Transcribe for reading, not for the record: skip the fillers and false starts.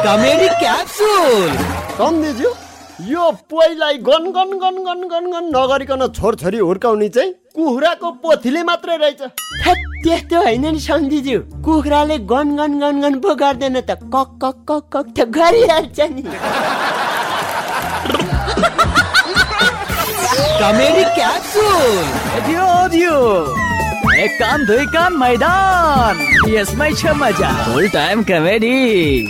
Comedy capsule. सम्झिज्यू यो पोइलाई gun gun gun gun gun gun नगरिकन छोरछोरी हुर्काउने चाहिँ कुखुराको पोथीले मात्रै रहेछ। त्यस्तो होइन नि सम्झिज्यू, कुखुराले गन गन गन गन पो गर्दैन त, कक कक कक कक त गरिहाल्छ नि। Comedy capsule. एक कान दुई कान मैदान, यसमै छ मजा, फुल टाइम कमेडी।